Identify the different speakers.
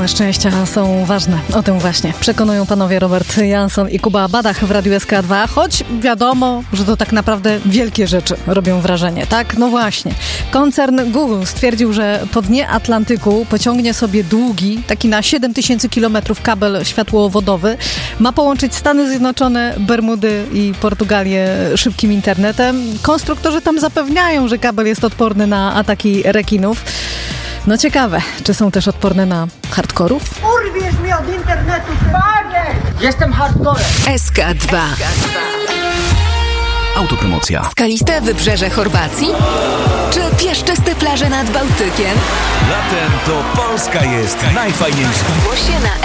Speaker 1: Małe szczęścia są ważne. O tym właśnie przekonują panowie Robert Jansson i Kuba Badach w Radiu SK2, choć wiadomo, że to tak naprawdę wielkie rzeczy robią wrażenie, tak? No właśnie. Koncern Google stwierdził, że po dnie Atlantyku pociągnie sobie długi, taki na 7000 km kabel światłowodowy. Ma połączyć Stany Zjednoczone, Bermudy i Portugalię szybkim internetem. Konstruktorzy tam zapewniają, że kabel jest odporny na ataki rekinów. No ciekawe, czy są też odporne na hardkorów?
Speaker 2: Urwiesz mi od internetu, panie! Jestem hardcorem.
Speaker 3: SK2.
Speaker 4: Autopromocja.
Speaker 3: Skaliste wybrzeże Chorwacji? Czy piaszczyste plaże nad Bałtykiem?
Speaker 4: Latem to Polska jest najfajniejsza.
Speaker 3: Zgłoś się na